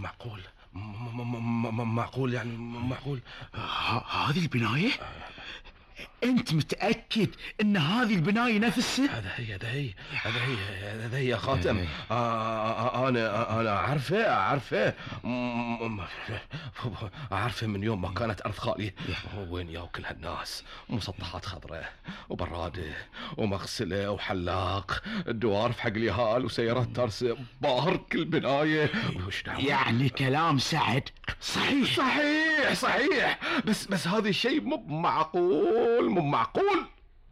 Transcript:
معقول معقول يعني معقول. هذه البناية؟ انت متأكد ان هذه البناية نفسها؟ هذا هي يا خاتم. انا عارفه من يوم ما كانت ارض خالي. وين يا كل هالناس، مسطحات خضراء وبراده ومغسله وحلاق، الدوارف حق اليهال وسيارات ترس، بارك البنايه. يعني كلام سعد صحيح. صحيح. بس هذا الشيء مو معقول.